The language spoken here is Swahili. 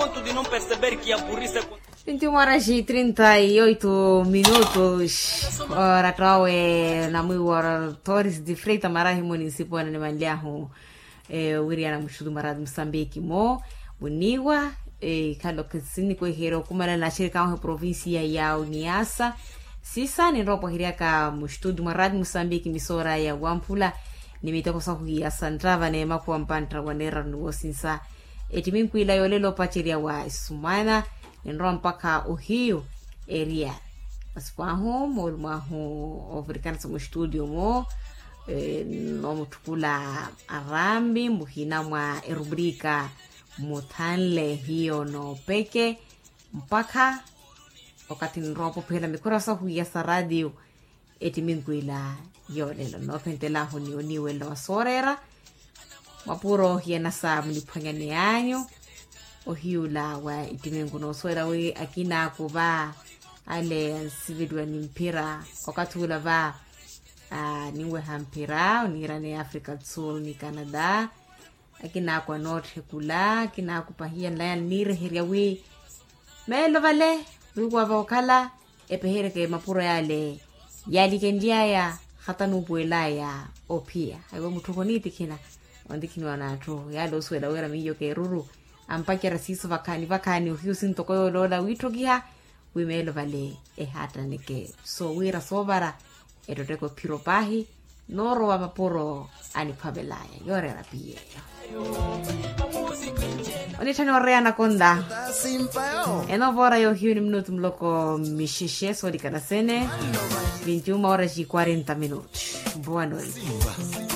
ponto de não perceber que a burrice é... 21h38. Ora trawe na mwi wara Torres de Freitas Marahi municipal na mandiaho wiriana mushudu marad Msambiki mo uniwa kalo kisini kwa hero kumala na shirika wa provinsia ya Niassa sisa ni ropo hiriaka mushudu marad Msambiki misora ya Wampula nimetako saku ya Santrava ne makwa mpantra wanera nuosinsa etiminkwila yolelo pachiria wa Sumana nro mpaka Ohio area aspaho mo africana mo studio mo no mutukula arambi muhina mwa rubrika mutanle hiyo no peke mpaka wakati nro popela mikurasa huya sa radio etiminkwila yolelo no pentela honi oniwe lo sorera mapuro hiena sa mlipangane anyo ohiula wa itimengu no swera we akina kuba ale sividwa ni mpira wakati ula va niwe hampira unirane Africa Sul ni Canada akina kwa north kula akina kupahia ndaya nire heria we melo vale wikwa vakala epehere ke mapuro yale kendia ya hata nubuela ya opia aiwa mutukoniti kina ondikini wanatu yalo swera wera miyo ke ruru ampakera siso vakani uhiu sintoko yolola witogiha wimelo vale hata nike so wira sobara eroteko piropahi noro wa mapuro anipabelaya yore rapie onitani wareana konda enovora yo hiu ni minuto mloko mishishe sodi kanasene 21 horas y 40 minutos boa noite.